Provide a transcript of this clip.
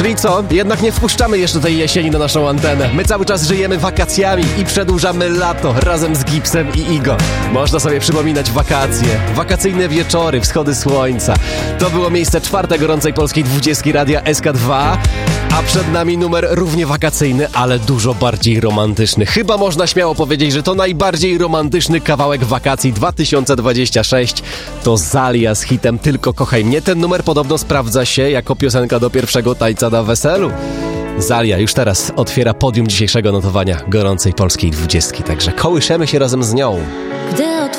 Czyli co? Jednak nie wpuszczamy jeszcze tej jesieni na naszą antenę. My cały czas żyjemy wakacjami i przedłużamy lato razem z Gipsem i Igo. Można sobie przypominać wakacje, wakacyjne wieczory, wschody słońca. To było miejsce 4. gorącej polskiej 20 radia SK2, a przed nami numer równie wakacyjny, ale dużo bardziej romantyczny. Chyba można śmiało powiedzieć, że to najbardziej romantyczny kawałek wakacji 2026. To Zalia z hitem Tylko kochaj mnie. Ten numer podobno sprawdza się jako piosenka do pierwszego tańca na weselu. Zalia już teraz otwiera podium dzisiejszego notowania gorącej polskiej 20, także kołyszemy się razem z nią.